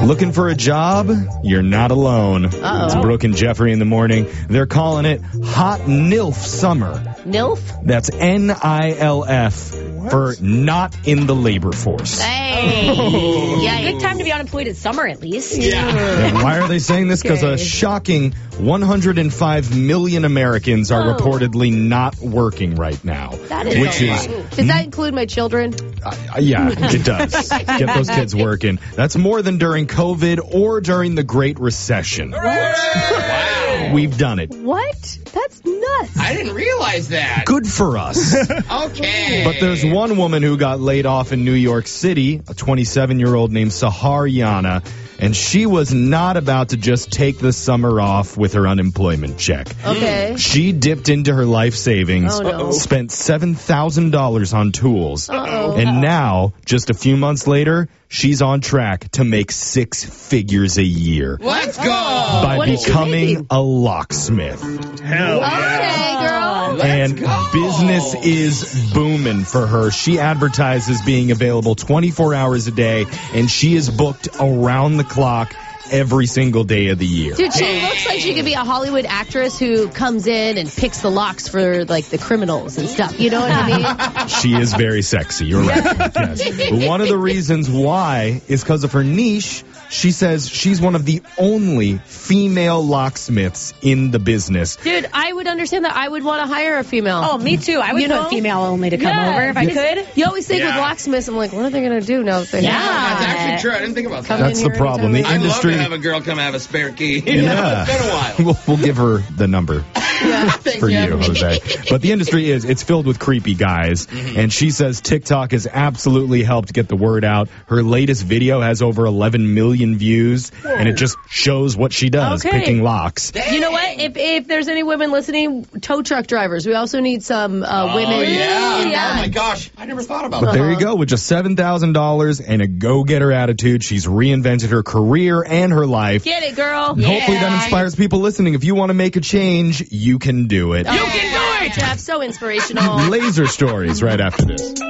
Looking for a job? You're not alone. Uh-oh. It's Brooke and Jeffrey in the morning. They're calling it Hot NILF Summer. NILF? That's NILF for not in the labor force. Hey. Good time to be unemployed in summer, at least. And why are they saying this? Because a shocking 105 million Americans are reportedly not working right now. That is which a is lot. Does that include my children? Yeah, it does. Get those kids working. That's more than during COVID or during the Great Recession. Wow. We've done it. What? That's nuts. I didn't realize that. Good for us. Okay. But there's one woman who got laid off in New York City, a 27-year-old named Sahar Yana, and she was not about to just take the summer off with her unemployment check. Okay. She dipped into her life savings, Oh, no. spent $7,000 on tools, Uh-oh. and now, just a few months later, she's on track to make 6 figures a year Let's go. by What is she becoming making? a locksmith. Okay, girl. And go. business is booming for her. She advertises being available 24 hours a day, and she is booked around the clock every single day of the year. Dude, she looks like she could be a Hollywood actress who comes in and picks the locks for, like, the criminals and stuff. You know what I mean? She is very sexy. You're right. Yes. But one of the reasons why is because of her niche. She says she's one of the only female locksmiths in the business. Dude, I would understand that. I would want to hire a female. Oh, me too. I would You put know? female only to come Yeah. over if I could. You always think with Yeah. locksmiths, I'm like, what are they going to do now that they Yeah. That's actually true. I didn't think about that. That's the problem. The I'd love industry. to have a girl come have a spare key. Yeah. It's been a while. We'll give her the number. For you, Jose. But the industry it's filled with creepy guys. And she says TikTok has absolutely helped get the word out. Her latest video has over 11 million views. And it just shows what she does, Okay. picking locks. You know what? If there's any women listening, tow truck drivers. We also need some women. Oh, yeah. Yeah. Oh, my gosh. I never thought about But that. there you go. With just $7,000 and a go-getter attitude, she's reinvented her career and her life. Get it, girl. And hopefully that inspires people listening. If you want to make a change, you can do it. You can do it, Jeff. So inspirational. Laser stories right after this.